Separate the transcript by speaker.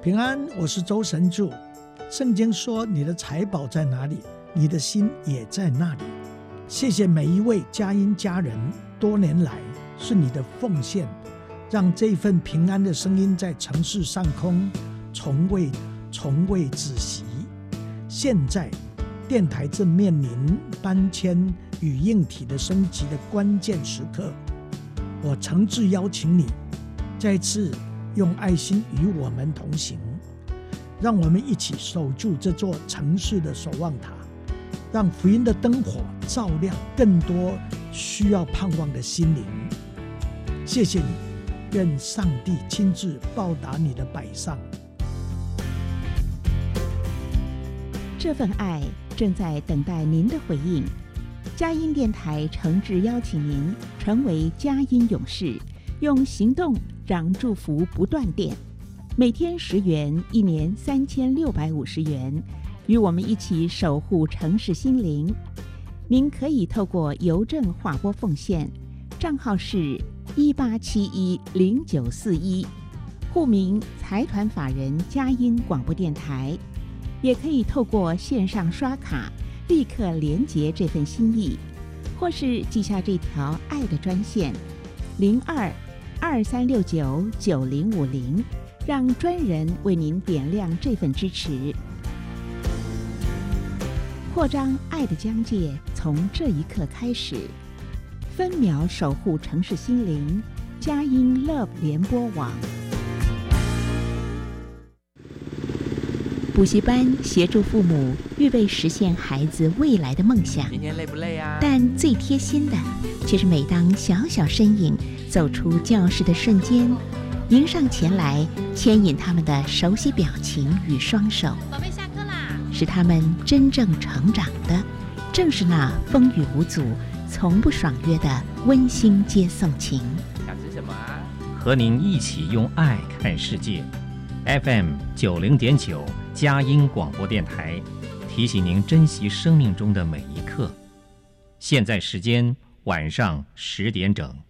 Speaker 1: 平安，我是周神助。圣经说，你的财宝在哪里，你的心也在那里。谢谢每一位佳音家人，多年来是你的奉献，让这份平安的声音在城市上空从未止息。现在电台正面临搬迁与硬体的升级的关键时刻，我诚挚邀请你再次用爱心与我们同行，让我们一起守住这座城市的守望塔，让福音的灯火照亮更多需要盼望的心灵。谢谢你，愿上帝亲自报答你的摆上。
Speaker 2: 这份爱正在等待您的回应。佳音电台诚挚邀请您成为佳音勇士，用行动让祝福不断电。每天10元，一年3650元，与我们一起守护城市心灵。您可以透过邮政划拨奉献，账号是18710941，户名财团法人佳音广播电台。也可以透过线上刷卡立刻连结这份心意，或是记下这条爱的专线0223699050，让专人为您点亮这份支持。扩张爱的疆界从这一刻开始，分秒守护城市心灵，佳音 Love 联播网。补习班协助父母预备实现孩子未来的梦想，
Speaker 3: 今天累不累啊？
Speaker 2: 但最贴心的却是每当小小身影走出教室的瞬间，迎上前来牵引他们的熟悉表情与双手。
Speaker 4: 宝贝，下课啦！
Speaker 2: 使他们真正成长的，正是那风雨无阻、从不爽约的温馨接送情。
Speaker 3: 想吃什么啊？
Speaker 5: 和您一起用爱看世界。FM 90.9佳音广播电台提醒您珍惜生命中的每一刻。现在时间晚上10点整。